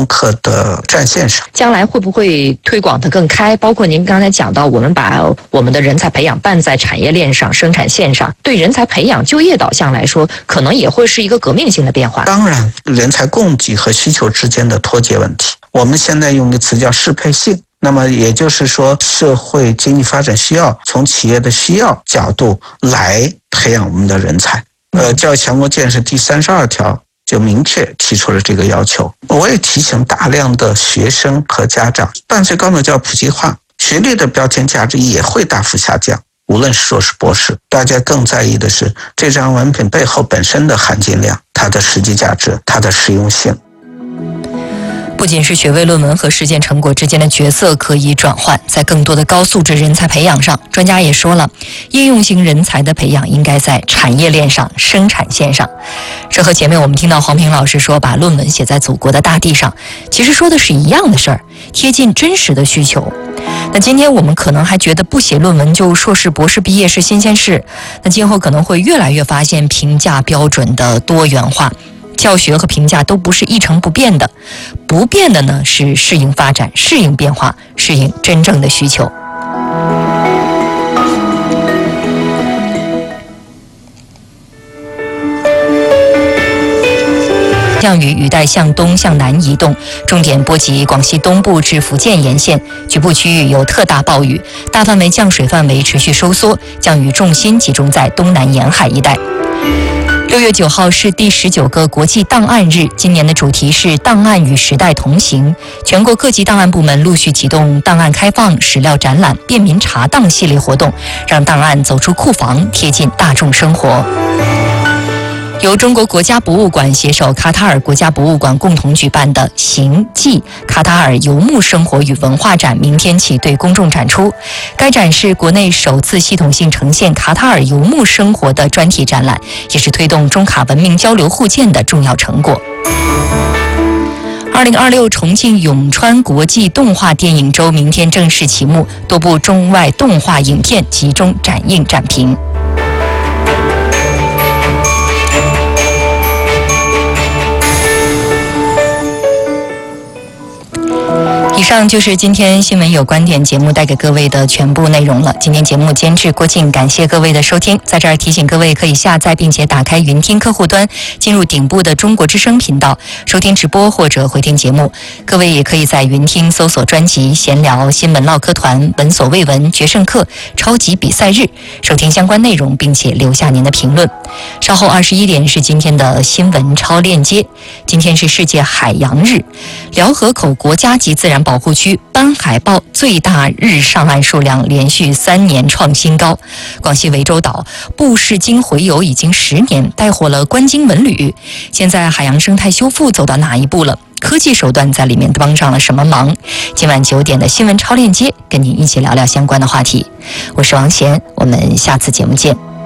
客的战线上。 将来会不会推广得更开？包括您刚才讲到，我们把我们的人才培养办在产业链上、生产线上，对人才培养就业导向来说，可能也会是一个革命性的变化。 当然，人才供给和需求之间的脱节问题，我们现在用的词叫适配性。那么也就是说，社会经济发展需要，从企业的需要角度来培养我们的人才。教育强国建设第32条就明确提出了这个要求。我也提醒大量的学生和家长，伴随高等教育普及化，学历的标签价值也会大幅下降。无论是硕士、博士，大家更在意的是这张文凭背后本身的含金量、它的实际价值、它的实用性。 不仅是学位论文和实践成果之间的角色可以转换，在更多的高素质人才培养上，专家也说了，应用型人才的培养应该在产业链上、生产线上。这和前面我们听到黄平老师说把论文写在祖国的大地上，其实说的是一样的事儿，贴近真实的需求。那今天我们可能还觉得不写论文就硕士、博士毕业是新鲜事，那今后可能会越来越发现评价标准的多元化。教学和评价都不是一成不变的，不变的呢是适应发展、适应变化、适应真正的需求。降雨雨带向东向南移动，重点波及广西东部至福建沿线，局部区域有特大暴雨，大范围降水范围持续收缩，降雨重心集中在东南沿海一带。6月9号是第19个国际档案日，今年的主题是档案与时代同行。全国各级档案部门陆续启动档案开放、史料展览、便民查档系列活动，让档案走出库房，贴近大众生活。由中国国家博物馆携手卡塔尔国家博物馆共同举办的行记卡塔尔游牧生活与文化展明天起对公众展出。该展是国内首次系统性呈现卡塔尔游牧生活的专题展览，也是推动中卡文明交流互鉴的重要成果。2026重庆永川国际动画电影周明天正式启幕，多部中外动画影片集中展映展评。以上就是今天新闻有观点节目带给各位的全部内容了。今天节目监制郭靖，感谢各位的收听。在这儿提醒各位可以下载并且打开云听客户端，进入顶部的中国之声频道收听直播或者回听节目。各位也可以在云听搜索专辑闲聊、新闻唠嗑团、闻所未闻、决胜课、超级比赛日，收听相关内容并且留下您的评论。稍后21点是今天的新闻超链接。今天是世界海洋日，辽河口国家级自然保护区斑海豹最大日上岸数量连续3年创新高。广西涠洲岛布氏鲸洄游已经10年，带火了观鲸文旅。现在海洋生态修复走到哪一步了？科技手段在里面帮上了什么忙？今晚9点的新闻超链接，跟您一起聊聊相关的话题。我是王贤，我们下次节目见。